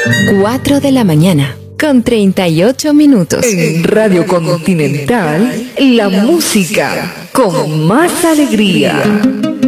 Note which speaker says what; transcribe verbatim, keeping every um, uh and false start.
Speaker 1: cuatro de la mañana, con treinta y ocho minutos.
Speaker 2: En Radio Continental, la música con más alegría.